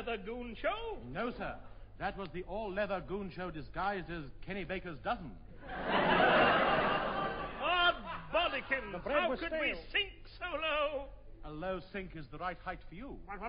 all-leather goon show? No, sir. That was the all-leather goon show disguised as Kenny Baker's dozen. Odd bodykins! How could we sink so low? A low sink is the right height for you. What?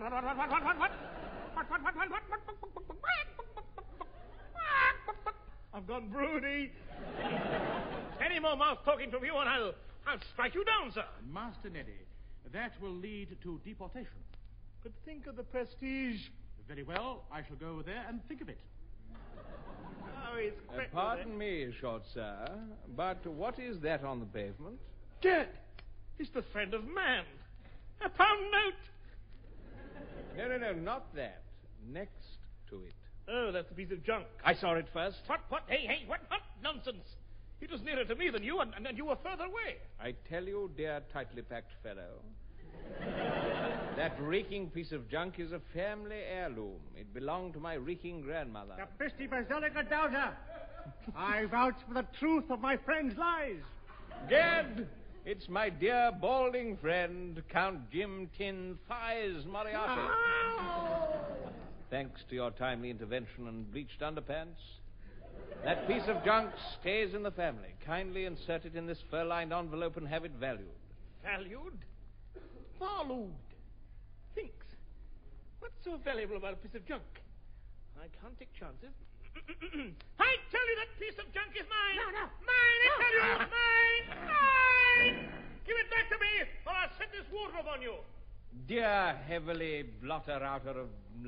I've gone broody. Any more mouth talking from you and I'll strike you down, sir. Master Neddy, that will lead to deportation. But think of the prestige. Very well, I shall go over there and think of it. Oh, he's quick. Pardon me, short sir, but what is that on the pavement? Dead. It's the friend of man. A pound note. No, not that. Next to it. Oh, that's a piece of junk. I saw it first. What? Hey, what nonsense. It was nearer to me than you, and you were further away. I tell you, dear tightly packed fellow, that reeking piece of junk is a family heirloom. It belonged to my reeking grandmother. Capristi Basilica Doubter. I vouch for the truth of my friend's lies. Gad! It's my dear balding friend, Count Jim Tin Thighs Moriarty. Thanks to your timely intervention and bleached underpants, that piece of junk stays in the family. Kindly insert it in this fur-lined envelope and have it valued. Valued? Valued. Thinks. What's so valuable about a piece of junk? I can't take chances. I tell you that piece of junk is mine. No. Mine, I tell you. Mine. Give it back to me, or I'll set this wardrobe on you. Dear heavily blotter-outer of... Do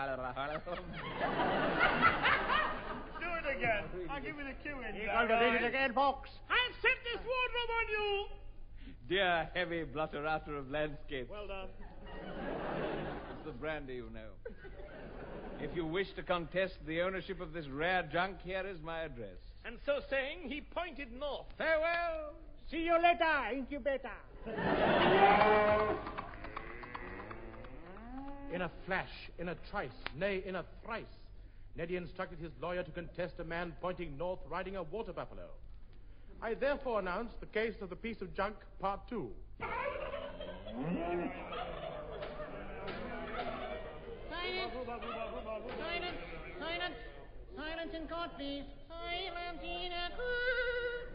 it again. I'll give you the cue in. You're going to read it again, folks. I'll set this wardrobe on you. Dear heavy blotter-outer of landscape. Well done. It's the brandy, you know. If you wish to contest the ownership of this rare junk, here is my address. And so saying, he pointed north. Farewell. See you later, incubator. In a flash, in a trice, nay, in a thrice, Neddy instructed his lawyer to contest a man pointing north riding a water buffalo. I therefore announce the case of the piece of junk, Part 2. Silence in court, please. Silence in a court.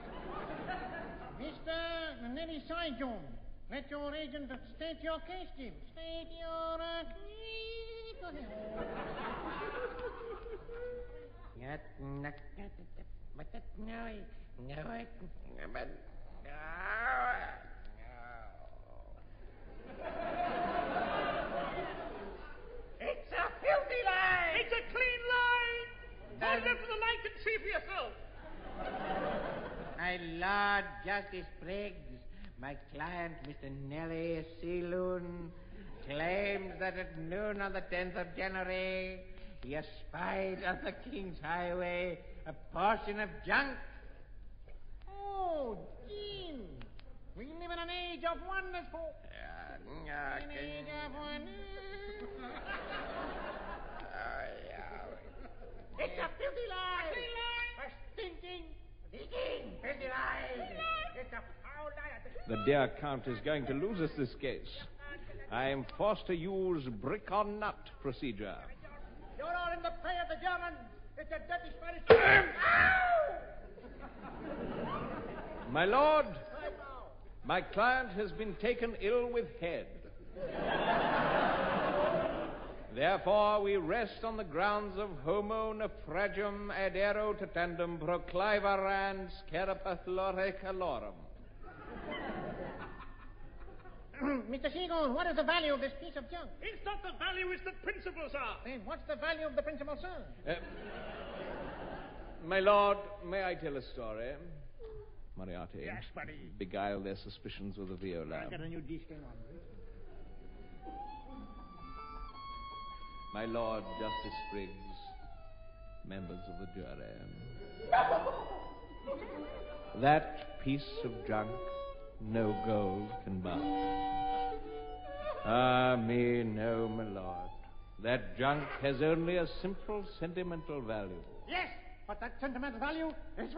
Mr. Neddy Syjon, let your agent state your case, Jim. State your case. Go ahead. It's a filthy lie! It's a clean lie! Hold up to the light and see for yourself. My Lord Justice Briggs, my client, Mr. Nellie Sealoon, claims that at noon on the 10th of January, he espied on the King's Highway a portion of junk. Oh, Jim, we live in an age of wonders, folks. An age of wonders. It's a filthy lie. A clean lie. A stinking, filthy lie. It's a foul lie. The dear Count is going to lose us this case. I am forced to use brick on nut procedure. You're all in the pay of the Germans. It's a dirty Spanish... My lord, my client has been taken ill with head. Therefore, we rest on the grounds of homo naufragium adero tatandum proclivarans carapathulore calorum. Mr. Seagull, what is the value of this piece of junk? It's not the value, it's the principles are. Then what's the value of the principal, sir? My lord, may I tell a story? Moriarty. Yes, buddy. Beguile their suspicions with a viola. I'll get a new disc on. My Lord Justice Briggs, members of the jury. That piece of junk no gold can buy. Ah, me, no, my lord. That junk has only a simple sentimental value. Yes, but that sentimental value is